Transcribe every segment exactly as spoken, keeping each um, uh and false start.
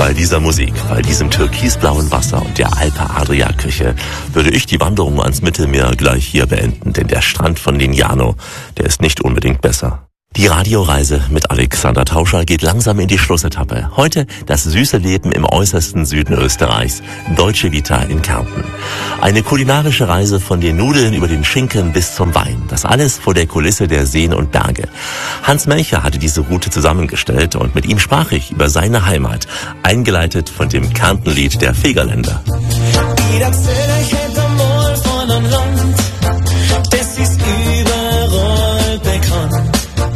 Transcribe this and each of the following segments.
Bei dieser Musik, bei diesem türkisblauen Wasser und der Alpe-Adria-Küche würde ich die Wanderung ans Mittelmeer gleich hier beenden, denn der Strand von Lignano, der ist nicht unbedingt besser. Die Radioreise mit Alexander Tauscher geht langsam in die Schlussetappe. Heute das süße Leben im äußersten Süden Österreichs, Deutsche Vita in Kärnten. Eine kulinarische Reise von den Nudeln über den Schinken bis zum Wein. Das alles vor der Kulisse der Seen und Berge. Hans Melcher hatte diese Route zusammengestellt und mit ihm sprach ich über seine Heimat, eingeleitet von dem Kärntenlied der Fegerländer. Ich erzähl euch heute einmal von einem Land, das ist überall bekannt.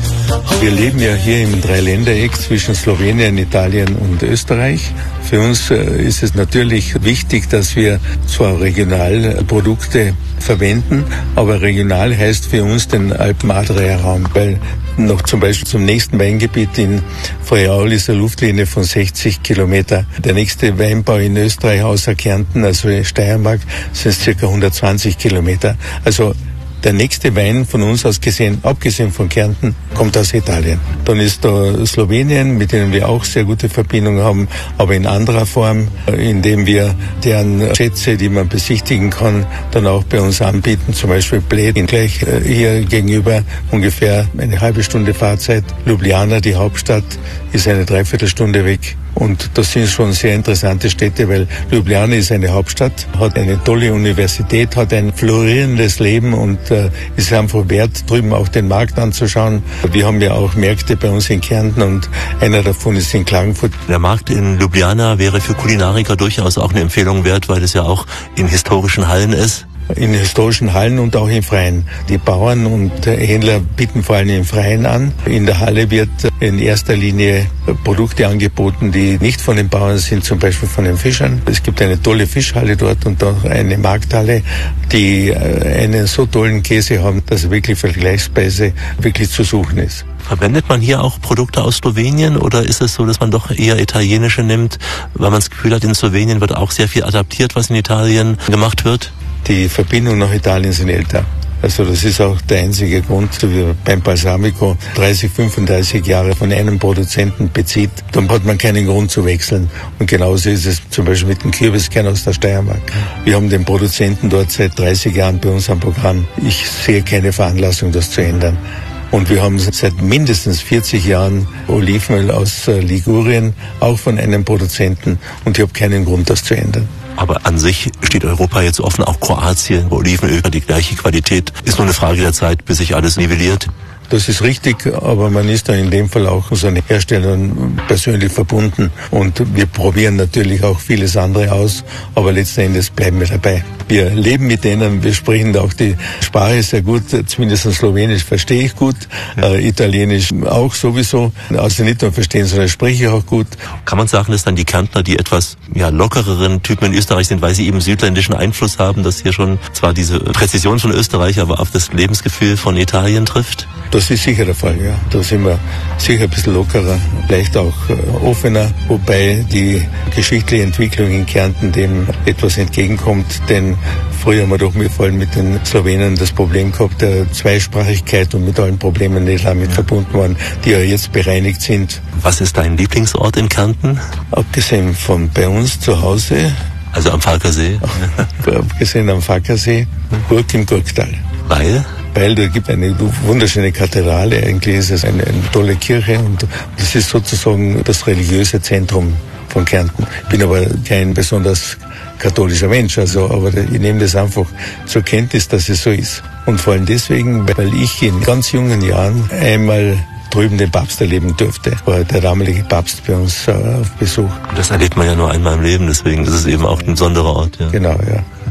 Wir leben ja hier im Dreiländereck zwischen Slowenien, Italien und Österreich. Für uns ist es natürlich wichtig, dass wir zwar Regionalprodukte verwenden, aber regional heißt für uns den Alpen-Adria-Raum, weil noch zum Beispiel zum nächsten Weingebiet in Friaul ist eine Luftlinie von sechzig Kilometer. Der nächste Weinbau in Österreich außer Kärnten, also in Steiermark, sind circa hundertzwanzig Kilometer. Also der nächste Wein von uns aus gesehen, abgesehen von Kärnten, kommt aus Italien. Dann ist da Slowenien, mit denen wir auch sehr gute Verbindungen haben, aber in anderer Form, indem wir deren Schätze, die man besichtigen kann, dann auch bei uns anbieten. Zum Beispiel Bled, gleich hier gegenüber ungefähr eine halbe Stunde Fahrzeit. Ljubljana, die Hauptstadt, ist eine Dreiviertelstunde weg. Und das sind schon sehr interessante Städte, weil Ljubljana ist eine Hauptstadt, hat eine tolle Universität, hat ein florierendes Leben und äh, ist einfach wert, drüben auch den Markt anzuschauen. Wir haben ja auch Märkte bei uns in Kärnten und einer davon ist in Klagenfurt. Der Markt in Ljubljana wäre für Kulinariker durchaus auch eine Empfehlung wert, weil es ja auch in historischen Hallen ist. In historischen Hallen und auch im Freien. Die Bauern und Händler bieten vor allem im Freien an. In der Halle wird in erster Linie Produkte angeboten, die nicht von den Bauern sind, zum Beispiel von den Fischern. Es gibt eine tolle Fischhalle dort und auch eine Markthalle, die einen so tollen Käse haben, dass er wirklich vergleichsweise wirklich zu suchen ist. Verwendet man hier auch Produkte aus Slowenien oder ist es so, dass man doch eher italienische nimmt, weil man das Gefühl hat, in Slowenien wird auch sehr viel adaptiert, was in Italien gemacht wird? Die Verbindungen nach Italien sind älter. Also das ist auch der einzige Grund, wie beim Balsamico dreißig, fünfunddreißig Jahre von einem Produzenten bezieht, dann hat man keinen Grund zu wechseln. Und genauso ist es zum Beispiel mit dem Kürbiskern aus der Steiermark. Wir haben den Produzenten dort seit dreißig Jahren bei uns am Programm. Ich sehe keine Veranlassung, das zu ändern. Und wir haben seit mindestens vierzig Jahren Olivenöl aus Ligurien, auch von einem Produzenten. Und ich habe keinen Grund, das zu ändern. Aber an sich steht Europa jetzt offen, auch Kroatien, wo Olivenöl die gleiche Qualität ist, nur eine Frage der Zeit, bis sich alles nivelliert. Das ist richtig, aber man ist da in dem Fall auch unseren Herstellern persönlich verbunden und wir probieren natürlich auch vieles andere aus, aber letzten Endes bleiben wir dabei. Wir leben mit denen, wir sprechen auch die Sprache sehr gut, zumindest Slowenisch verstehe ich gut, ja. äh, Italienisch auch sowieso, also nicht nur verstehen, sondern spreche ich auch gut. Kann man sagen, dass dann die Kärntner die etwas ja, lockereren Typen in Österreich sind, weil sie eben südländischen Einfluss haben, dass hier schon zwar diese Präzision von Österreich, aber auf das Lebensgefühl von Italien trifft? Das ist sicher der Fall, ja. Da sind wir sicher ein bisschen lockerer, vielleicht auch äh, offener, wobei die geschichtliche Entwicklung in Kärnten dem etwas entgegenkommt, denn früher haben wir doch mit, vor allem mit den Slowenen das Problem gehabt der Zweisprachigkeit und mit allen Problemen, die damit ja. verbunden waren, die ja jetzt bereinigt sind. Was ist dein Lieblingsort in Kärnten? Abgesehen von bei uns zu Hause. Also am Falkersee? Abgesehen am Falkersee, Burg im Gurktal. Weil? Weil da gibt eine wunderschöne Kathedrale, eigentlich ist es eine, eine tolle Kirche und das ist sozusagen das religiöse Zentrum von Kärnten. Ich bin aber kein besonders katholischer Mensch, also, aber ich nehme das einfach zur Kenntnis, dass es so ist. Und vor allem deswegen, weil ich in ganz jungen Jahren einmal drüben den Papst erleben durfte. War der damalige Papst bei uns äh, auf Besuch. Das erlebt man ja nur einmal im Leben, deswegen ist es eben auch ein besonderer Ort. Ja. Genau, ja.